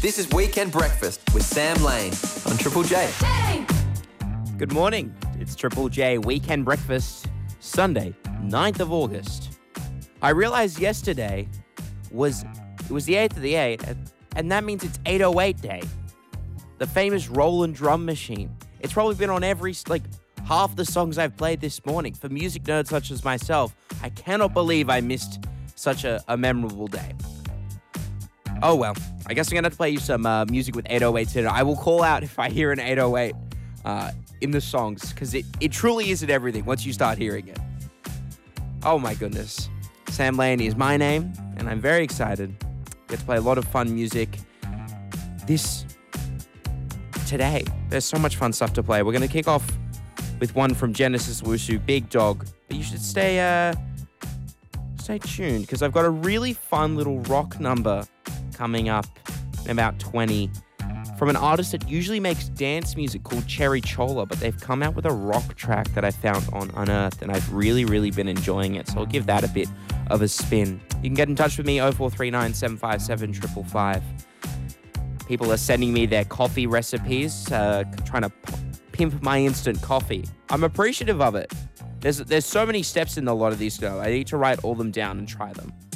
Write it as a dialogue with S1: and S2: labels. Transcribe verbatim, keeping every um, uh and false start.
S1: This is Weekend Breakfast with Sam Lane on Triple J.
S2: Good morning. It's Triple J Weekend Breakfast, Sunday, ninth of August. I realized yesterday was it was the eighth of the eighth, and that means it's eight oh eight day. The famous Roland drum machine. It's probably been on every, like, half the songs I've played this morning. For music nerds such as myself, I cannot believe I missed such a, a memorable day. Oh well, I guess I'm going to have to play you some uh, music with eight oh eights in it. I will call out if I hear an eight oh eight uh, in the songs, because it, it truly isn't everything once you start hearing it. Oh my goodness. Sam Lane is my name, and I'm very excited. Get to play a lot of fun music this today. There's so much fun stuff to play. We're going to kick off with one from Genesis Wusu, Big Dog. But you should stay uh, stay tuned, because I've got a really fun little rock number coming up in about twenty from an artist that usually makes dance music called Cherry Chola, but they've come out with a rock track that I found on Unearthed, and I've really, really been enjoying it, so I'll give that a bit of a spin. You can get in touch with me, oh four three nine, seven five seven, five five five. People are sending me their coffee recipes, uh, trying to p- pimp my instant coffee. I'm appreciative of it. There's there's so many steps in a lot of these, though. I need to write all them down and try them.